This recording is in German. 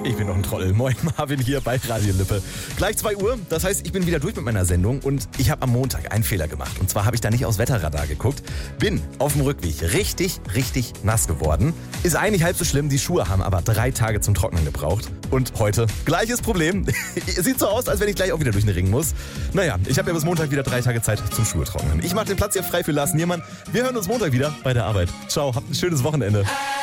Ich bin doch ein Troll. Moin, Marvin hier bei Radio Lippe. Gleich 2 Uhr, das heißt, ich bin wieder durch mit meiner Sendung und ich habe am Montag einen Fehler gemacht. Und zwar habe ich da nicht aufs Wetterradar geguckt. Bin auf dem Rückweg richtig nass geworden. Ist eigentlich halb so schlimm, die Schuhe haben aber 3 Tage zum Trocknen gebraucht. Und heute, gleiches Problem. Sieht so aus, als wenn ich gleich auch wieder durch den Ring muss. Naja, ich habe ja bis Montag wieder 3 Tage Zeit zum Schuhe trocknen. Ich mache den Platz hier frei für Lars Niermann. Wir hören uns Montag wieder bei der Arbeit. Ciao, habt ein schönes Wochenende.